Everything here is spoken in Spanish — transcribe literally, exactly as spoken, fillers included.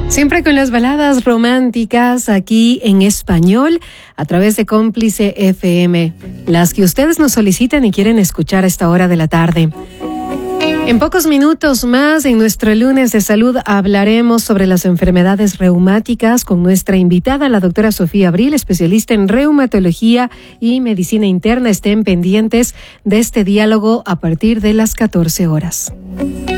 Siempre con las baladas románticas aquí en español a través de Cómplice F M, las que ustedes nos solicitan y quieren escuchar a esta hora de la tarde. En pocos minutos más, en nuestro lunes de salud, hablaremos sobre las enfermedades reumáticas con nuestra invitada, la doctora Sofía Abril, especialista en reumatología y medicina interna. Estén pendientes de este diálogo a partir de las catorce horas.